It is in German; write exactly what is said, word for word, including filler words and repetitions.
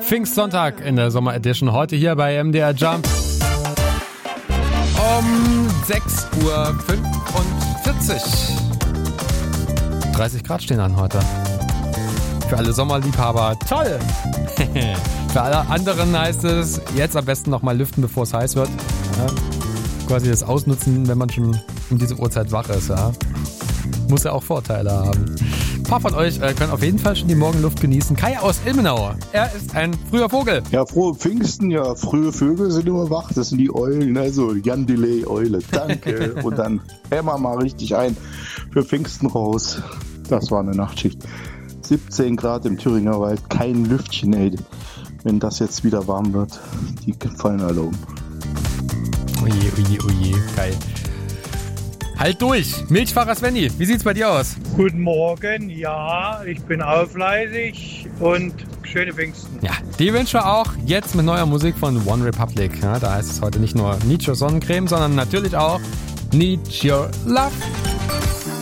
Pfingstsonntag in der Sommer Edition. Heute hier bei M D R Jump. Um sechs Uhr fünfundvierzig. dreißig Grad stehen an heute. Für alle Sommerliebhaber toll. Für alle anderen heißt es, jetzt am besten nochmal lüften, bevor es heiß wird. Ja, quasi das ausnutzen, wenn man schon um diese Uhrzeit wach ist. Ja. Muss ja auch Vorteile haben. Ein paar von euch äh, können auf jeden Fall schon die Morgenluft genießen. Kai aus Ilmenau, er ist ein früher Vogel. Ja, frohe Pfingsten, ja, frühe Vögel sind immer wach, das sind die Eulen, also Jan Delay Eule, danke. Und dann hämmer mal richtig ein für Pfingsten raus. Das war eine Nachtschicht. siebzehn Grad im Thüringer Wald, kein Lüftchen, ey. Wenn das jetzt wieder warm wird, die fallen alle um. Oje, oje, oje, geil. Halt durch! Milchfahrer Svenny, wie sieht's bei dir aus? Guten Morgen, ja, ich bin auch fleißig und schöne Pfingsten. Ja, die wünschen wir auch jetzt mit neuer Musik von One Republic. Ja, da heißt es heute nicht nur Need Your Sonnencreme, sondern natürlich auch Need Your Love.